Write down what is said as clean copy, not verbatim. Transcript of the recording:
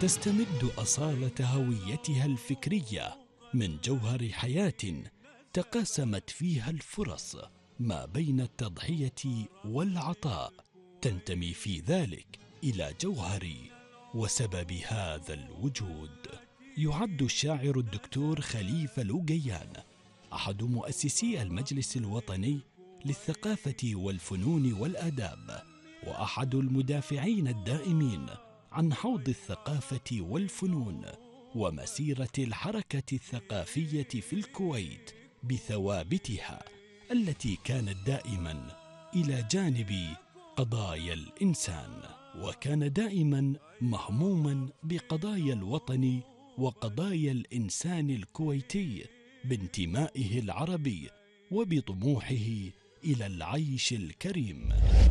تستمد أصالة هويتها الفكرية من جوهر حياة تقاسمت فيها الفرص ما بين التضحية والعطاء، تنتمي في ذلك إلى جوهر وسبب هذا الوجود. يعد الشاعر الدكتور خليفة لوقيان أحد مؤسسي المجلس الوطني للثقافة والفنون والآداب، وأحد المدافعين الدائمين عن حوض الثقافة والفنون ومسيرة الحركة الثقافية في الكويت بثوابتها التي كانت دائما إلى جانب قضايا الإنسان، وكان دائما مهموما بقضايا الوطن وقضايا الإنسان الكويتي بانتمائه العربي وبطموحه إلى العيش الكريم.